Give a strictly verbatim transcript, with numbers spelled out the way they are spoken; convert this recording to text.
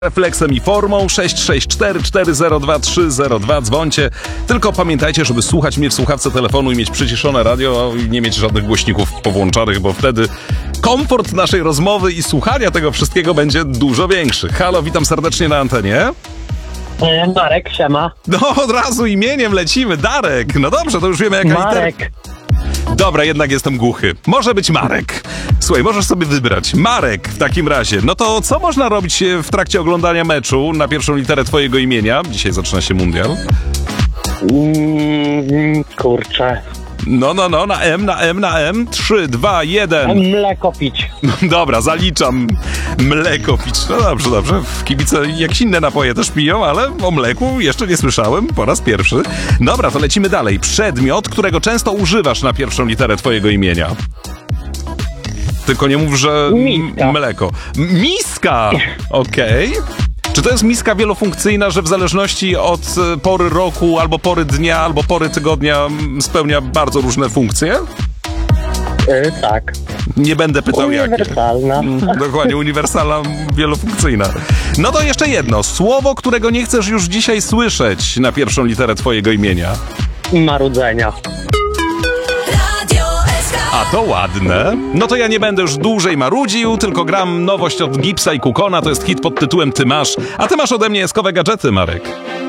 Refleksem i formą sześć sześć cztery cztery zero dwa trzy zero dwa. Dzwońcie. Tylko pamiętajcie, żeby słuchać mnie w słuchawce telefonu i mieć przyciszone radio i nie mieć żadnych głośników powłączonych, bo wtedy komfort naszej rozmowy i słuchania tego wszystkiego będzie dużo większy. Halo, witam serdecznie na antenie. Marek, siema. No, od razu imieniem lecimy. Darek. No dobrze, to już wiemy jaka Marek. litera. Dobra, jednak jestem głuchy. Może być Marek. Słuchaj, możesz sobie wybrać. Marek w takim razie. No to co można robić w trakcie oglądania meczu na pierwszą literę twojego imienia? Dzisiaj zaczyna się mundial. Mm, kurczę. No, no, no, na M, na M, na M. trzy, dwa, jeden. Mleko pić. Dobra, zaliczam. Mleko pić. No dobrze, dobrze. W kibice jakieś inne napoje też piją, ale o mleku jeszcze nie słyszałem po raz pierwszy. Dobra, to lecimy dalej. Przedmiot, którego często używasz na pierwszą literę twojego imienia. Tylko nie mów, że Miska. mleko. Miska! Okej. Okay. Czy to jest miska wielofunkcyjna, że w zależności od pory roku, albo pory dnia, albo pory tygodnia spełnia bardzo różne funkcje? Yy, tak. Nie będę pytał jakie. Uniwersalna. Dokładnie, uniwersalna, wielofunkcyjna. No to jeszcze jedno. Słowo, którego nie chcesz już dzisiaj słyszeć na pierwszą literę twojego imienia. Marudzenia. A to ładne. No to ja nie będę już dłużej marudził, tylko gram nowość od Gipsa i Kukona. To jest hit pod tytułem Ty masz. A ty masz ode mnie eskowe gadżety, Marek.